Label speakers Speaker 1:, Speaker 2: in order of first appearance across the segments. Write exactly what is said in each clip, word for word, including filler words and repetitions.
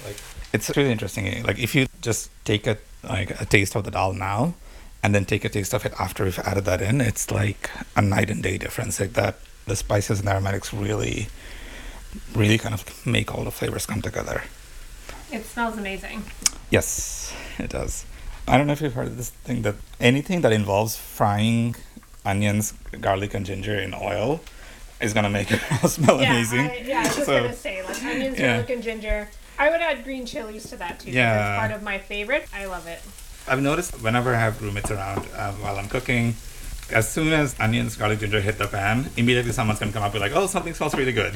Speaker 1: Like, it's really interesting. Like, if you just take a like a taste of the dal now, and then take a taste of it after we've added that in, it's like a night and day difference. Like that, the spices and aromatics really, really kind of make all the flavors come together.
Speaker 2: It smells amazing.
Speaker 1: Yes, it does. I don't know if you've heard of this thing that anything that involves frying onions, garlic, and ginger in oil is gonna make it all smell
Speaker 2: Yeah,
Speaker 1: amazing.
Speaker 2: I, yeah, I was just
Speaker 1: So,
Speaker 2: gonna say, like onions,
Speaker 1: yeah.
Speaker 2: garlic, and ginger. I would add green chilies to that too.
Speaker 1: Yeah.
Speaker 2: That's part of my favorite. I love it.
Speaker 1: I've noticed whenever I have roommates around uh, while I'm cooking, as soon as onions, garlic, ginger hit the pan, immediately someone's gonna come up with like, "Oh, something smells really good."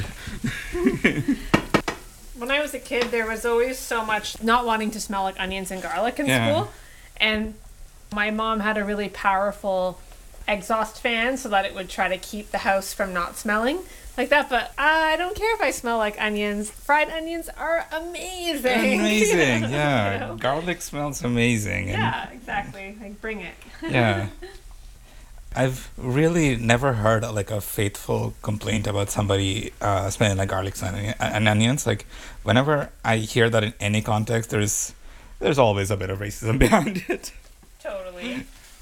Speaker 2: When I was a kid, there was always so much not wanting to smell like onions and garlic in
Speaker 1: Yeah.
Speaker 2: school. And my mom had a really powerful exhaust fan so that it would try to keep the house from not smelling like that. But I don't care if I smell like onions. Fried onions are amazing.
Speaker 1: Amazing, yeah.
Speaker 2: You know?
Speaker 1: Garlic smells amazing. And
Speaker 2: Yeah, exactly. Like, bring it.
Speaker 1: yeah. I've really never heard like a faithful complaint about somebody uh, smelling like garlic and, onion- and onions. Like whenever I hear that in any context, there's there's always a bit of racism behind it.
Speaker 2: Totally.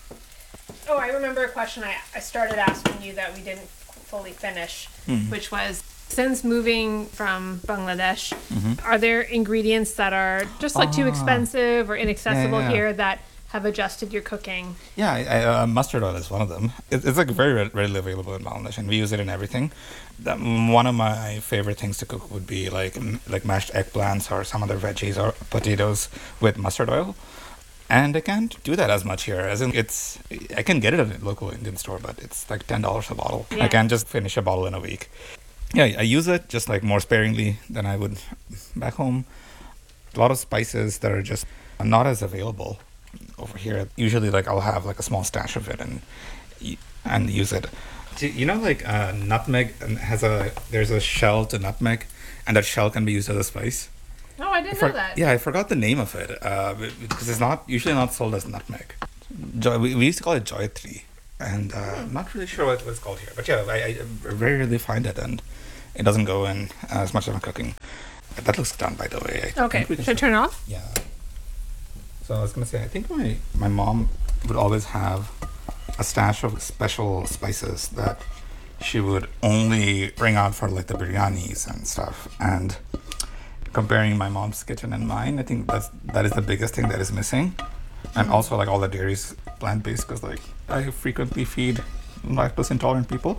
Speaker 2: Oh, I remember a question I, I started asking you that we didn't fully finish,
Speaker 1: Mhm.
Speaker 2: which was, since moving from Bangladesh,
Speaker 1: Mhm.
Speaker 2: are there ingredients that are just like too
Speaker 1: Ah.
Speaker 2: expensive or inaccessible
Speaker 1: Yeah, yeah.
Speaker 2: here that have adjusted your cooking?
Speaker 1: Yeah, I, I, uh, mustard oil is one of them. It, it's like very re- readily available in Bangladesh, and we use it in everything. That, one of my favorite things to cook would be like m- like mashed eggplants or some other veggies or potatoes with mustard oil. And I can't do that as much here. As in, it's I can get it at a local Indian store, but it's like ten dollars a bottle.
Speaker 2: Yeah.
Speaker 1: I can't just finish a bottle in a week. Yeah, I use it just like more sparingly than I would back home. A lot of spices that are just not as available over here. Usually, like I'll have like a small stash of it and y- and use it. Do You know, like uh, nutmeg has a there's a shell to nutmeg, and that shell can be used as a spice.
Speaker 2: Oh, I didn't
Speaker 1: For-
Speaker 2: know that.
Speaker 1: Yeah, I forgot the name of it uh, b- because it's not usually not sold as nutmeg. Joy, we, we used to call it joyatri, and uh, I'm not really sure what what it's called here. But yeah, I, I very rarely find it, and it doesn't go in as much as I'm cooking. That looks done, by the way. I
Speaker 2: Okay,
Speaker 1: think we
Speaker 2: should
Speaker 1: can
Speaker 2: I turn it off?
Speaker 1: Yeah. So I was gonna say, I think my my mom would always have a stash of special spices that she would only bring out for like the biryanis and stuff. And comparing my mom's kitchen and mine, I think that's that is the biggest thing that is missing. And also like all the dairy's plant based because like I frequently feed lactose intolerant people.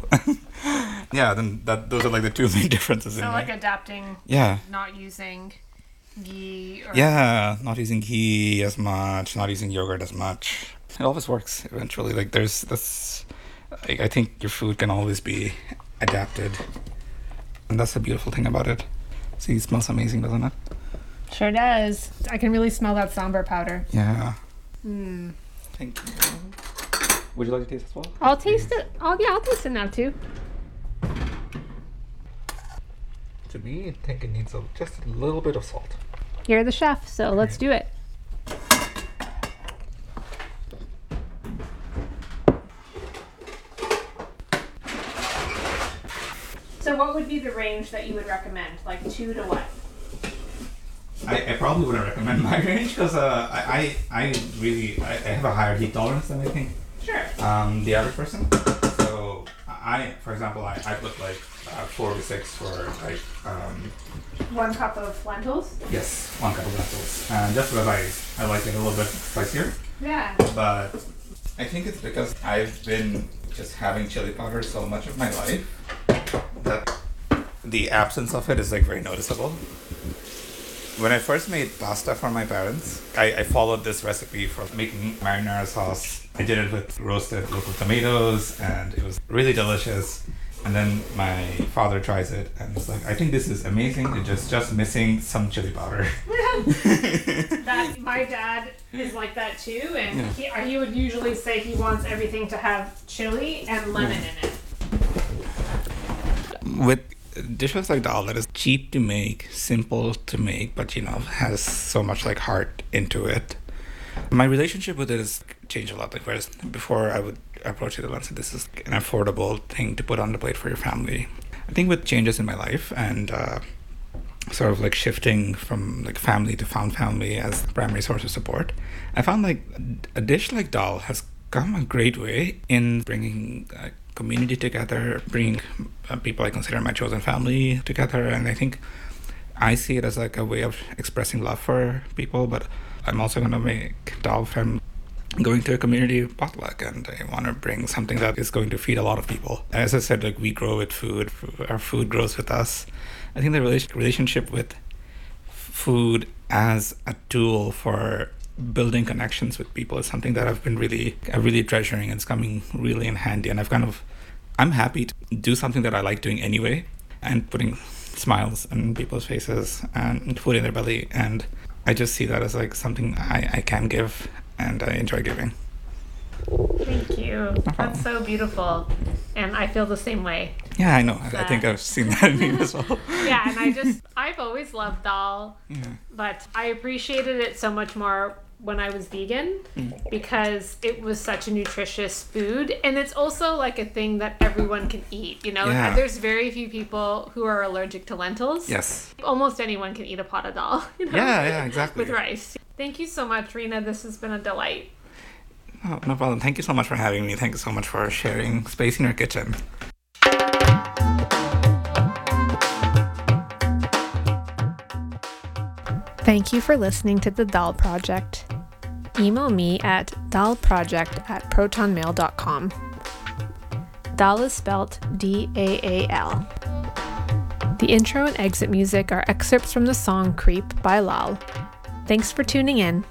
Speaker 1: Yeah, then that those are like the two main differences.
Speaker 2: So
Speaker 1: in
Speaker 2: like
Speaker 1: my-
Speaker 2: adapting,
Speaker 1: yeah.
Speaker 2: not using ghee or...
Speaker 1: Yeah, not using ghee as much, not using yogurt as much. It always works eventually. Like there's this, I, I think your food can always be adapted, and that's the beautiful thing about it. See, it smells amazing, doesn't it?
Speaker 2: Sure does. I can really smell that sambar powder.
Speaker 1: Yeah.
Speaker 2: Mm.
Speaker 1: Thank you. Would you like to taste as well?
Speaker 2: I'll taste it. Oh yeah, I'll taste it now too.
Speaker 1: To me, I think it needs a, just a little bit of salt.
Speaker 2: You're the chef, so let's do it. So what would be the range that you would recommend? Like two to what?
Speaker 1: I, I probably wouldn't recommend my range because uh, I, I I really I, I have a higher heat tolerance than I think
Speaker 2: Sure.
Speaker 1: um, the average person. So I, for example, I, I put like uh, four to six for like um,
Speaker 2: One cup of lentils?
Speaker 1: yes, one cup of lentils, and just because I I like it a little bit spicier.
Speaker 2: Yeah.
Speaker 1: But I think it's because I've been just having chili powder so much of my life that the absence of it is like very noticeable. When I first made pasta for my parents, I, I followed this recipe for making marinara sauce. I did it with roasted local tomatoes, and it was really delicious. And then my father tries it, and it's like, I think this is amazing. It's just just missing some chili powder.
Speaker 2: That my dad is like that too, and
Speaker 1: Yeah.
Speaker 2: he he would usually say he wants everything to have chili and lemon in it.
Speaker 1: With dishes like dal that is cheap to make, simple to make, but you know has so much like heart into it, my relationship with it has changed a lot. Like whereas before I would approach it and say this is an affordable thing to put on the plate for your family. I think with changes in my life and uh, sort of like shifting from like family to found family as the primary source of support, I found like a dish like dal has come a great way in bringing uh, community together, bringing uh, people I consider my chosen family together. And I think I see it as like a way of expressing love for people, but I'm also going to make dal from going to a community potluck, and I want to bring something that is going to feed a lot of people. As I said, like we grow with food, our food grows with us. I think the rela- relationship with food as a tool for building connections with people is something that I've been really, uh, really treasuring, and it's coming really in handy. And I've kind of, I'm happy to do something that I like doing anyway, and putting smiles on people's faces and food in their belly. And I just see that as like something I, I can give, and I enjoy giving.
Speaker 2: Thank you. That's so beautiful. And I feel the same way.
Speaker 1: Yeah, I know. I, I think I've seen that in you as well.
Speaker 2: Yeah, and I just, I've always loved dal,
Speaker 1: Yeah.
Speaker 2: but I appreciated it so much more when I was vegan
Speaker 1: Mm.
Speaker 2: because it was such a nutritious food. And it's also like a thing that everyone can eat, you know?
Speaker 1: Yeah.
Speaker 2: There's very few people who are allergic to lentils.
Speaker 1: Yes.
Speaker 2: Almost anyone can eat a pot of dal, you know?
Speaker 1: Yeah, yeah, exactly.
Speaker 2: With rice. Thank you so much, Rena. This has been a delight.
Speaker 1: Oh, no problem. Thank you so much for having me. Thank you so much for sharing space in your kitchen.
Speaker 2: Thank you for listening to The Dal Project. Email me at dalproject at protonmail dot com. Dal is spelt D A A L. The intro and exit music are excerpts from the song Creep by Lal. Thanks for tuning in.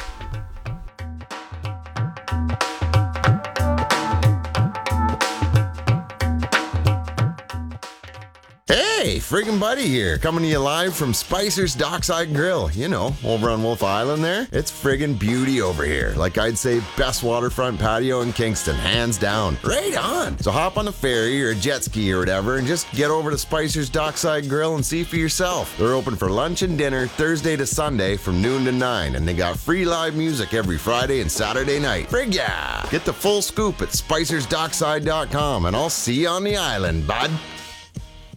Speaker 3: Hey, friggin' Buddy here, coming to you live from Spicer's Dockside Grill. You know, over on Wolf Island there. It's friggin' beauty over here. Like I'd say, best waterfront patio in Kingston, hands down. Right on! So hop on a ferry or a jet ski or whatever and just get over to Spicer's Dockside Grill and see for yourself. They're open for lunch and dinner Thursday to Sunday from noon to nine, and they got free live music every Friday and Saturday night. Frig yeah! Get the full scoop at spicers dockside dot com, and I'll see you on the island, bud.